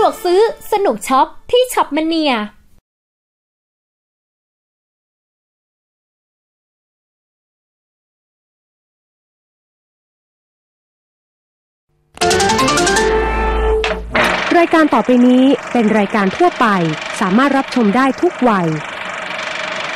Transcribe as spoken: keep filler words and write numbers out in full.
วกซื้อสนุกช็อปที่ช็อปมเนียรายการต่อไปนี้เป็นรายการทั่วไปสามารถรับชมได้ทุกวัย